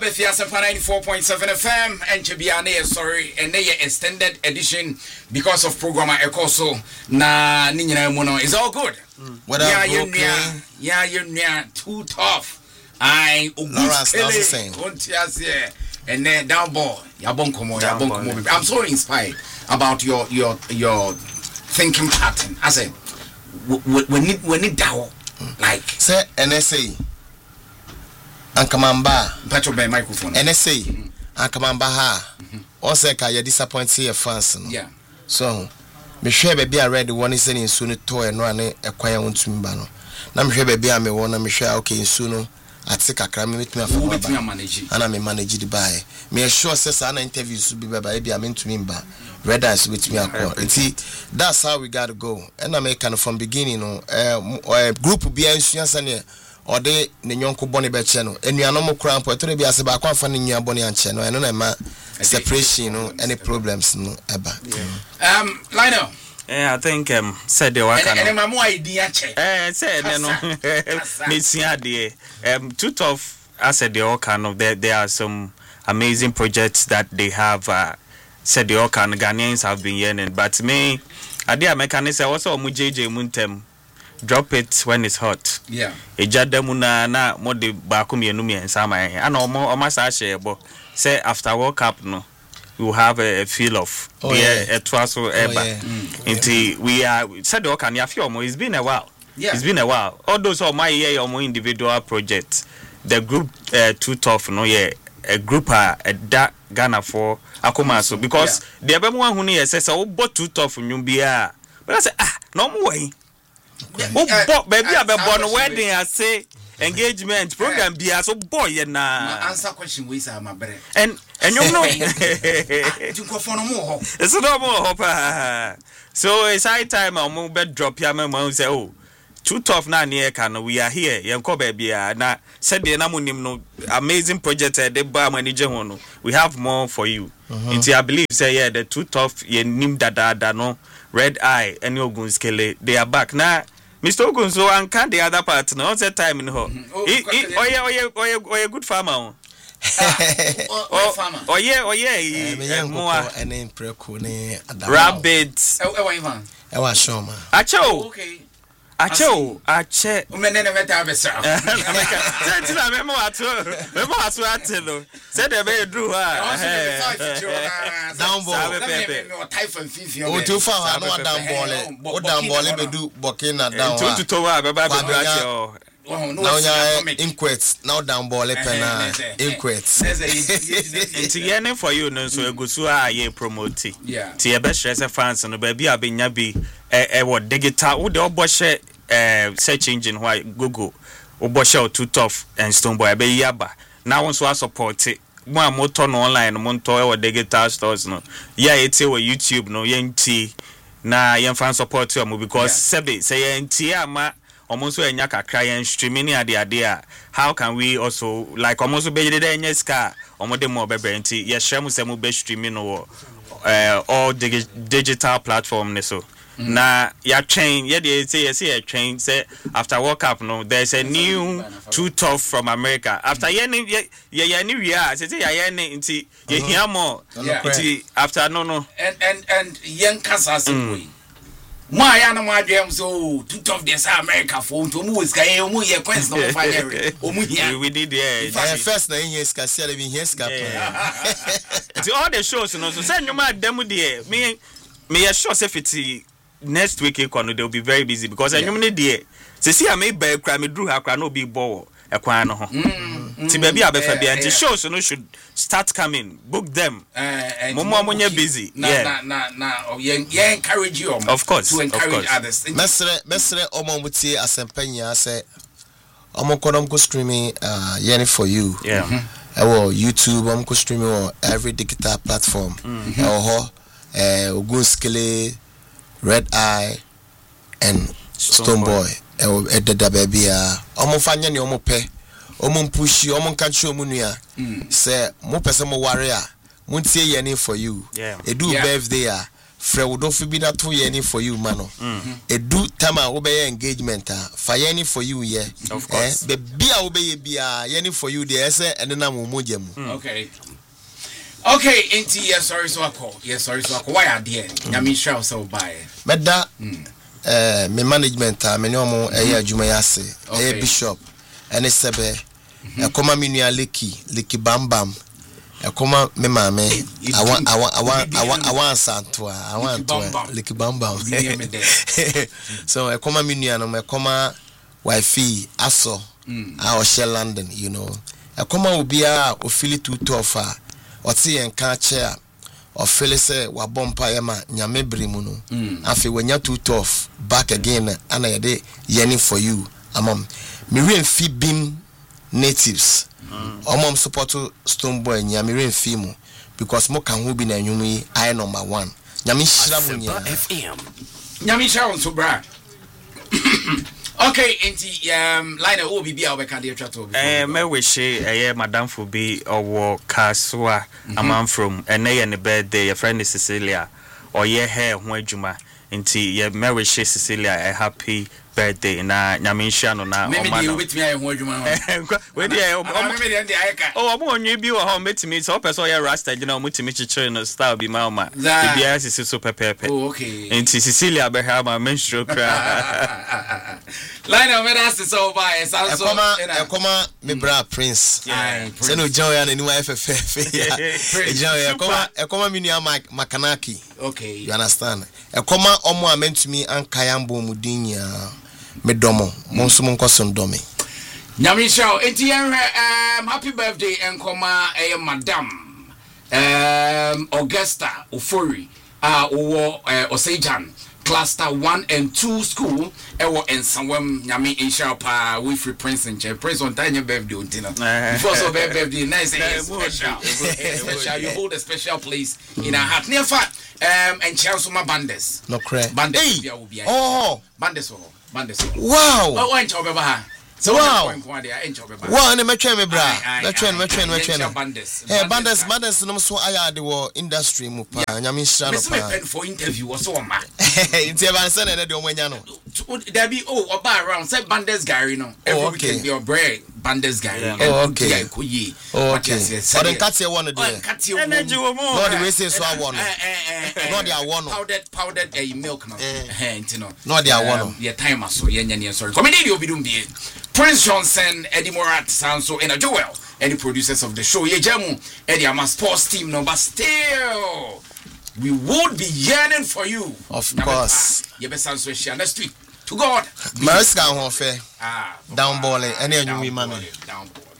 Bethia 94.7 FM and Chibiane, sorry, and they extended edition because of programmer Ekoso na Nina Mono is all good. Yeah, you're too tough. Lawrence, that's the same. And then down ball, I'm so inspired about your thinking pattern. I said, we need Dao, like say NSA. Ankamamba Pacho by microphone NSA Ankamamba ha also ka you disappoint your fans no. Yeah, so me hwe be bia ready one is in nsu no to eno ane ekwan wontumba no na me hwe be bia me wona me hwe okay nsu no ati kakra me metumi afa manage ana me manage the buy me sure say na interviews be bia bia me ntumi mba red eyes with me akọ that's how we got to go and I make from beginning no group bia nsuan sane ode ne nyonko bone be che no enuanom krampo etore bi ase ba kwa fa ne nua bone anche no eno na ma separation no any problems no eba Lionel I think said the work and my more idea che said no mesia de too tough as said the all kind of there are some amazing projects that they have said the all kind Ghanaians have been yearning but me idea mechanics also mu JJ Muntem drop it when it's hot. Yeah. Ejademuna na mode baako mienu miensa ma ana omo sa shebo say after World Cup no we will have a feel of etwaso eba. Until we are said the can ya omo it's been a while. Yeah. It's been a while. All those of my omo individual projects the group too tough no a group that Ghana for akoma so because the ebe mo hu ne say so bought too tough nyum bia but I say no mo way baby abebo wedding I say engagement program bia so boy na answer question we say my brother and you know you go for no more it's no more so it's high time I'm bed drop ya man say oh too tough na near can we are here yenko baby na said the namunim no amazing project the bar manager no we have more for you until I believe say the too tough ye nim dada no red eye and Ogun Skele they are back now Mr. Ogun so and can the other part no that time in ho oh good farmer farmer and preku ne rabbits e wa shoma acho okay ache umenene meta abesa say na memo atu atelo say the be do down ball typhoon fifi o to fa no down ball be do bokina down to towa be ba be ati now inquest now down ball pena inquest it's yearning for you no so egusu ye promote ti e be stress fans no ba bi abenya bi what digital wo de obo share search engine why Google obo share too tough and stone boy be yaba now one so support it mo amoto no online mo nto e digital stores no eti we YouTube no yenti na yen fan support you because sebe say yenti ama almost enya kakra yen streaming ade how can we also like almost be dey enya ska omode mo bebe nti ye share mu se mu be streaming no all digital platform ne so na ya train ye dey say train say after World Cup no there's a new too tough from America after ye ni we are say ye ni nti ye hear more nti after no and yen kasa say my yana my dream so too tough this America for to mu ska e mu ye quest no fire o mu here we did first na here ska see le here ska it's all the shows no so say nyuma dem there me sure say fiti next week they will be very busy because nyuma ne there say see am be kra me dru ha kra no be ball ekwan no ho ti baby abefa bia nti shows no should start coming book them momo monye busy na you encourage you of course to encourage others mesre omomutie asempanya say omokodom ko streaming yearning for you YouTube omko streaming on every digital platform Ogun Skele Red Eye and Stone Boy ededa baby omo fanya ni omo pe omo pushi omo nkachi omo nua say mo pese mo ware a montie yearning for you do birthday Frewodofi bi na to yeni for you mano. Edu tama obey engagement fa yeni for you ye. Be bia obey bia yeni for you the ese and na mo mogem. Okay. Okay, enti yes sorry so akọ. Yes sorry so akọ. Why are there? Nyame hwa so buy. Meda me management me no mo adwuma yase. Bishop ene sebe ekoma menua leki bambam. Ekoma me mame awan santoa leki bambam. So ekoma menua no ekoma wifi aso a share London, you know. Ekoma obia o feel too tough oti enka chair o feel say wa bompa yema nyame brimu no afi wanya too tough back again ana yede yearning for you amom me remfi bim natives omom support Stone Boy nyame remfi mu because mo kan ho bi na nwum yi I number 1 nyame hira mu nya FM nyame hira so bra. Okay, enti line o bibia obeka dey twato me wish madam for be owo kaswa amam from ene ne birthday your friend Cecilia or ye hair ho adwuma enti ye me wish Cecilia a happy birthday na nyame nhia no na o ma no me dey ho adwuma we dey o mo onwe bi wo ho metimi so person ye rasta gina o mutimi chichire no style bi ma o ma bibia sisi so pepepe. Oh okay, enti Cecilia be ha ma menstro kra line of us so by so ekoma me bra Prince say no John ya na ni wa FFF ya John ya ekoma me nua Makanaki. Okay, you understand ekoma omo amentumi ankayambo mudinya medomo monso monkoso ndomi nyame show enti happy birthday enkoma madam Augusta Ofori Osejan cluster 1 and 2 school ewo ensawem nyame insha pa we free Prince and Prince on time birthday untina before so birthday nice special you hold a special place in our heart near fat and Chelsea Bandes no cre Bandes oh Bandes wow oh and Chobeba. So wow ne metwe me bra metwe Bandes no so aya de wo industry mu pa nyame hira no pa for interview was so ma inti e ban se na de o manya no there be oba around say Bandes Gary no every weekend your bread Bandes Gary okay okay for the cat one de energy wo mo no the we say so awon no the awon powdered milk no no the awon your time so yen sorry come dey obi dum dey Prince Johnson, Eddie Morat, Sanso, and Joel, and the producers of the show. Yejamu, Eddie Ama sports team, no, but still, we would be yearning for you. Of course. Yebe Sanso share next week. To God. Mariska Honfe. Down ball, any new man. Down ball.